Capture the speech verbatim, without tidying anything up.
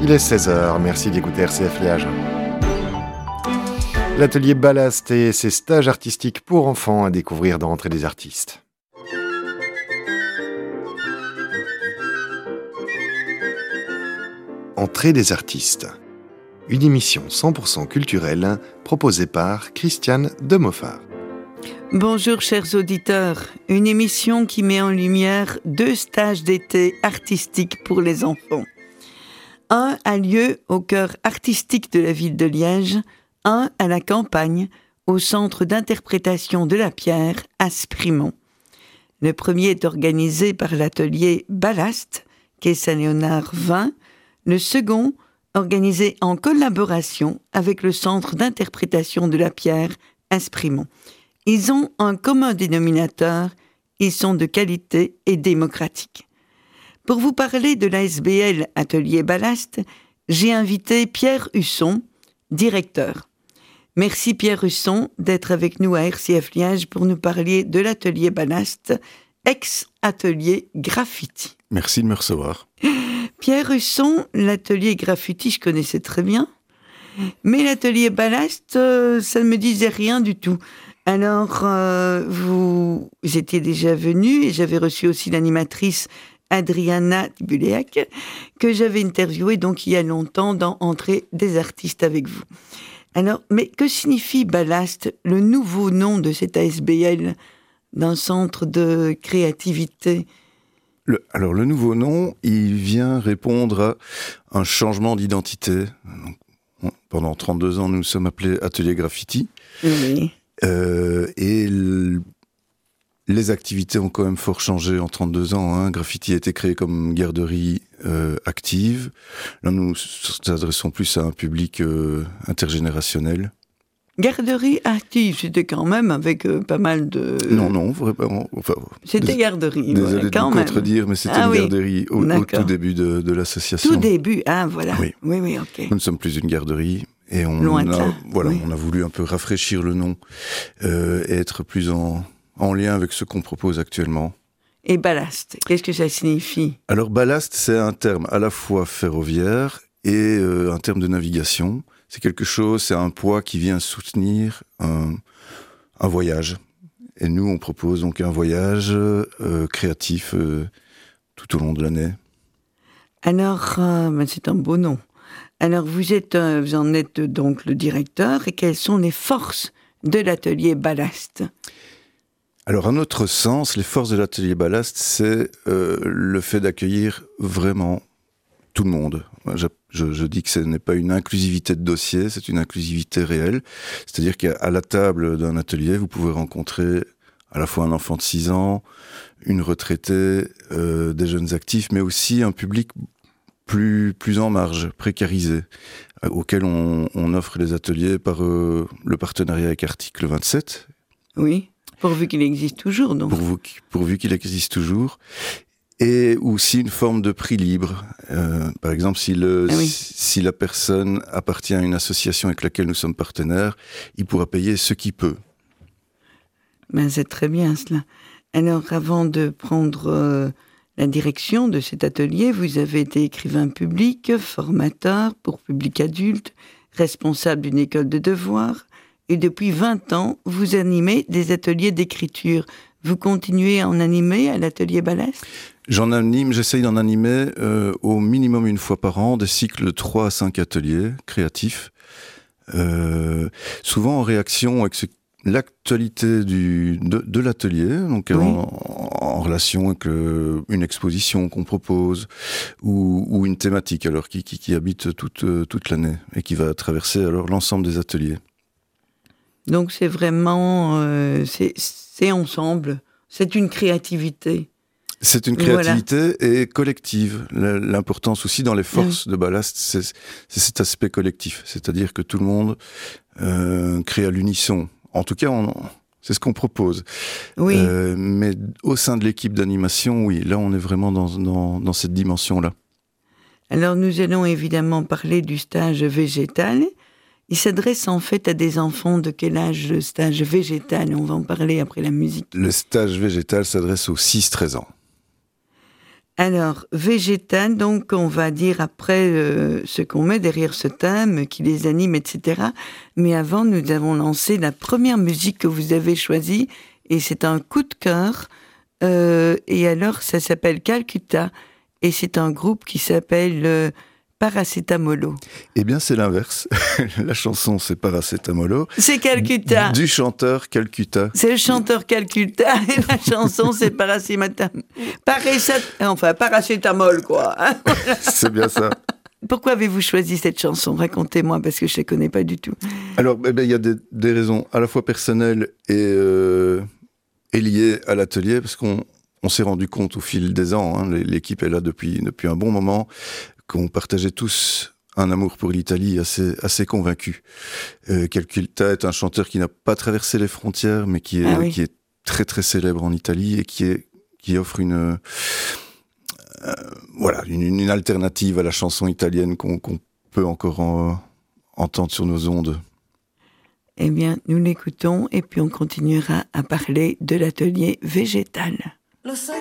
Il est seize heures, merci d'écouter R C F Liège. L'atelier Ballast et ses stages artistiques pour enfants à découvrir dans Entrée des artistes. Entrée des artistes. Une émission cent pour cent culturelle proposée par Christiane Demoffat. Bonjour chers auditeurs, une émission qui met en lumière deux stages d'été artistiques pour les enfants. Un a lieu au cœur artistique de la ville de Liège, un à la campagne, au centre d'interprétation de la pierre à Sprimont. Le premier est organisé par l'atelier Ballast, quai Saint-Léonard vingt, le second organisé en collaboration avec le centre d'interprétation de la pierre à Sprimont. Ils ont un commun dénominateur, ils sont de qualité et démocratiques. Pour vous parler de l'A S B L Atelier Ballast, j'ai invité Pierre Husson, directeur. Merci Pierre Husson d'être avec nous à R C F Liège pour nous parler de l'Atelier Ballast, ex-atelier graffiti. Merci de me recevoir. Pierre Husson, l'atelier graffiti, je connaissais très bien, mais l'atelier Ballast, euh, ça ne me disait rien du tout. Alors, euh, vous étiez déjà venu et j'avais reçu aussi l'animatrice Adriana Tibuléac, que j'avais interviewée donc il y a longtemps dans Entrée des artistes avec vous. Alors, mais que signifie Ballast, le nouveau nom de cette A S B L, d'un centre de créativité ? Le, alors, le nouveau nom, il vient répondre à un changement d'identité. Donc, on, pendant trente-deux ans, nous nous sommes appelés Atelier Graffiti. Oui. Euh, et l- les activités ont quand même fort changé en trente-deux ans. Hein. Graffiti a été créé comme garderie euh, active. Là, nous nous adressons plus à un public euh, intergénérationnel. Garderie active, c'était quand même avec euh, pas mal de... Non, non, vraiment. Enfin, c'était dés- garderie, Désolé ouais, de quand vous même. contredire, mais c'était Ah, une oui. garderie au, au D'accord. tout début de, de l'association. Tout début, ah voilà. Oui. oui, oui, ok. Nous ne sommes plus une garderie. Et on Loin de a, là, voilà, oui. on a voulu un peu rafraîchir le nom euh, et être plus en, en lien avec ce qu'on propose actuellement. Et ballast, qu'est-ce que ça signifie ? Alors ballast, c'est un terme à la fois ferroviaire et euh, un terme de navigation. C'est quelque chose, c'est un poids qui vient soutenir un, un voyage. Et nous, on propose donc un voyage euh, créatif euh, tout au long de l'année. Alors, euh, ben c'est un beau nom. Alors, vous êtes, euh, vous en êtes donc le directeur, et quelles sont les forces de l'atelier Ballast ? Alors, à notre sens, les forces de l'atelier Ballast, c'est euh, le fait d'accueillir vraiment tout le monde. Je, je, je dis que ce n'est pas une inclusivité de dossier, c'est une inclusivité réelle. C'est-à-dire qu'à la table d'un atelier, vous pouvez rencontrer à la fois un enfant de six ans, une retraitée, euh, des jeunes actifs, mais aussi un public plus, plus en marge, précarisé, euh, auquel on, on offre des ateliers par euh, le partenariat avec Article vingt-sept. Oui, pourvu qu'il existe toujours, donc. Pourvu, pourvu qu'il existe toujours. Et aussi une forme de prix libre. Euh, par exemple, si, le, Ah oui. si, si la personne appartient à une association avec laquelle nous sommes partenaires, il pourra payer ce qu'il peut. Ben, c'est très bien, cela. Alors, avant de prendre euh, la direction de cet atelier, vous avez été écrivain public, formateur pour public adulte, responsable d'une école de devoirs, et depuis vingt ans, vous animez des ateliers d'écriture. Vous continuez à en animer à l'atelier Ballast ? J'en anime, j'essaye d'en animer euh, au minimum une fois par an, des cycles de trois à cinq ateliers créatifs, euh, souvent en réaction avec ce, l'actualité du, de, de l'atelier, donc Oui. en, en relation avec le, une exposition qu'on propose, ou, ou une thématique alors qui, qui, qui habite toute, euh, toute l'année et qui va traverser alors l'ensemble des ateliers. Donc, c'est vraiment... Euh, c'est, c'est ensemble. C'est une créativité. C'est une créativité voilà. Et collective. L'importance aussi dans les forces oui. de Ballast, c'est, c'est cet aspect collectif. C'est-à-dire que tout le monde euh, crée à l'unisson. En tout cas, on, c'est ce qu'on propose. Oui. Euh, mais au sein de l'équipe d'animation, oui, là, on est vraiment dans, dans, dans cette dimension-là. Alors, nous allons évidemment parler du stage végétal. Il s'adresse en fait à des enfants de quel âge, le stage végétal ? On va en parler après la musique. Le stage végétal s'adresse aux six treize ans. Alors, végétal, donc on va dire après euh, ce qu'on met derrière ce thème, qui les anime, et cetera. Mais avant, nous avons lancé la première musique que vous avez choisie, et c'est un coup de cœur. Euh, et alors, ça s'appelle Calcutta, et c'est un groupe qui s'appelle euh, Paracetamolo. Eh bien, c'est l'inverse. La chanson, c'est Paracetamolo. C'est Calcutta. Du chanteur Calcutta. C'est le chanteur Calcutta, et la chanson, c'est Paracetamol. Enfin, Paracetamol, quoi. C'est bien ça. Pourquoi avez-vous choisi cette chanson? Racontez-moi, parce que je ne la connais pas du tout. Alors, eh ben, il y a des, des raisons à la fois personnelles et, euh, et liées à l'atelier, parce qu'on on s'est rendu compte au fil des ans, hein, l'équipe est là depuis, depuis un bon moment, qu'on partageait tous un amour pour l'Italie assez, assez convaincu. Euh, Calcutta est un chanteur qui n'a pas traversé les frontières, mais qui est, ah oui. qui est très très célèbre en Italie et qui, est, qui offre une... Euh, voilà, une, une alternative à la chanson italienne qu'on, qu'on peut encore en, entendre sur nos ondes. Eh bien, nous l'écoutons et puis on continuera à parler de l'atelier végétal. Lo sai